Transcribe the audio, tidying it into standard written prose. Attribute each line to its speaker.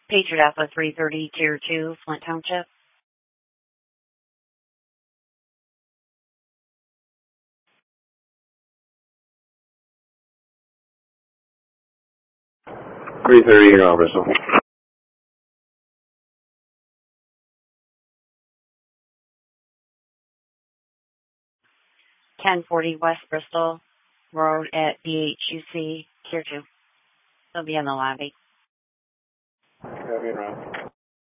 Speaker 1: Patriot Alpha 330, Tier 2, Flint Township.
Speaker 2: Three 30 Bristol.
Speaker 1: 1040 West Bristol Road at BHUC, Tier 2. They'll be in the lobby.